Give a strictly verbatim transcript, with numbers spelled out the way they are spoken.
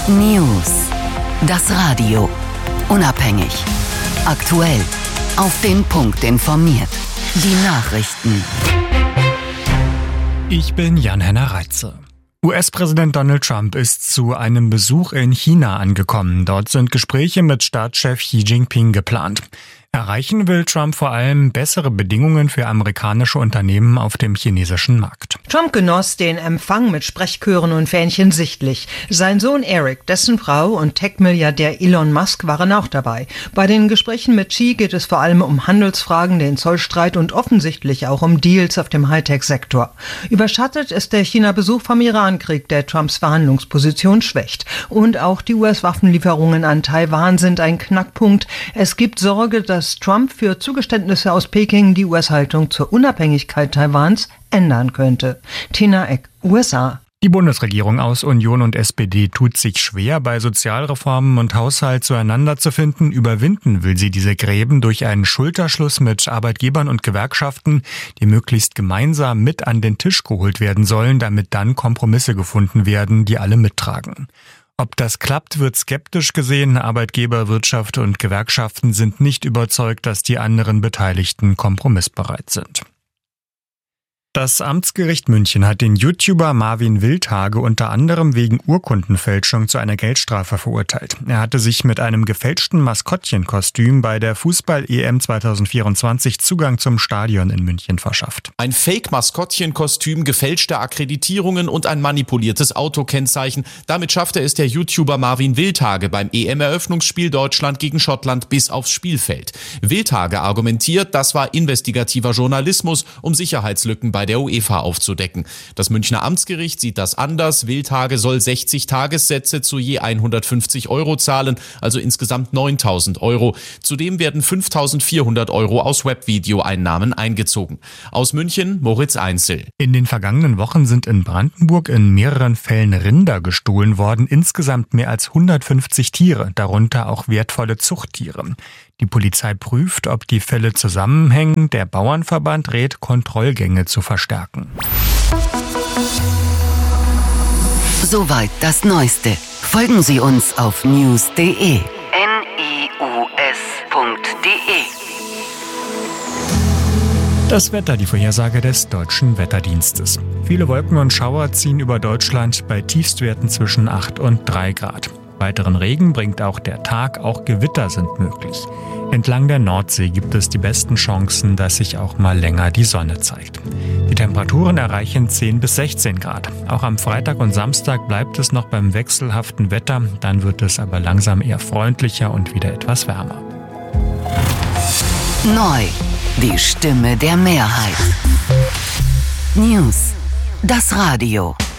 News. Das Radio. Unabhängig. Aktuell. Auf den Punkt informiert. Die Nachrichten. Ich bin Jan-Henner Reitze. U S-Präsident Donald Trump ist zu einem Besuch in China angekommen. Dort sind Gespräche mit Staatschef Xi Jinping geplant. Erreichen will Trump vor allem bessere Bedingungen für amerikanische Unternehmen auf dem chinesischen Markt. Trump genoss den Empfang mit Sprechchören und Fähnchen sichtlich. Sein Sohn Eric, dessen Frau und Tech-Milliardär Elon Musk waren auch dabei. Bei den Gesprächen mit Xi geht es vor allem um Handelsfragen, den Zollstreit und offensichtlich auch um Deals auf dem Hightech-Sektor. Überschattet ist der China-Besuch vom Irankrieg, der Trumps Verhandlungsposition schwächt. Und auch die U S-Waffenlieferungen an Taiwan sind ein Knackpunkt. Es gibt Sorge, dass dass Trump für Zugeständnisse aus Peking die U S-Haltung zur Unabhängigkeit Taiwans ändern könnte. Tina Eck, U S A. Die Bundesregierung aus Union und S P D tut sich schwer, bei Sozialreformen und Haushalt zueinander zu finden. Überwinden will sie diese Gräben durch einen Schulterschluss mit Arbeitgebern und Gewerkschaften, die möglichst gemeinsam mit an den Tisch geholt werden sollen, damit dann Kompromisse gefunden werden, die alle mittragen. Ob das klappt, wird skeptisch gesehen. Arbeitgeber, Wirtschaft und Gewerkschaften sind nicht überzeugt, dass die anderen Beteiligten kompromissbereit sind. Das Amtsgericht München hat den YouTuber Marvin Wildhage unter anderem wegen Urkundenfälschung zu einer Geldstrafe verurteilt. Er hatte sich mit einem gefälschten Maskottchenkostüm bei der Fußball-E M zwanzig vierundzwanzig Zugang zum Stadion in München verschafft. Ein Fake-Maskottchenkostüm, gefälschte Akkreditierungen und ein manipuliertes Autokennzeichen. Damit schaffte es der YouTuber Marvin Wildhage beim E M-Eröffnungsspiel Deutschland gegen Schottland bis aufs Spielfeld. Wildhage argumentiert, das war investigativer Journalismus, um Sicherheitslücken bei bei der UEFA aufzudecken. Das Münchner Amtsgericht sieht das anders. Wildhage soll sechzig Tagessätze zu je hundertfünfzig Euro zahlen, also insgesamt neuntausend Euro. Zudem werden fünftausendvierhundert Euro aus Webvideo-Einnahmen eingezogen. Aus München, Moritz Einzel. In den vergangenen Wochen sind in Brandenburg in mehreren Fällen Rinder gestohlen worden. Insgesamt mehr als hundertfünfzig Tiere, darunter auch wertvolle Zuchttiere. Die Polizei prüft, ob die Fälle zusammenhängen. Der Bauernverband rät, Kontrollgänge zu verstärken. Soweit das Neueste. Folgen Sie uns auf news punkt de. N I U S punkt de. Das Wetter, die Vorhersage des Deutschen Wetterdienstes. Viele Wolken und Schauer ziehen über Deutschland bei Tiefstwerten zwischen acht und drei Grad. Weiteren Regen bringt auch der Tag, auch Gewitter sind möglich. Entlang der Nordsee gibt es die besten Chancen, dass sich auch mal länger die Sonne zeigt. Die Temperaturen erreichen zehn bis sechzehn Grad. Auch am Freitag und Samstag bleibt es noch beim wechselhaften Wetter, dann wird es aber langsam eher freundlicher und wieder etwas wärmer. Neu, die Stimme der Mehrheit. News, das Radio.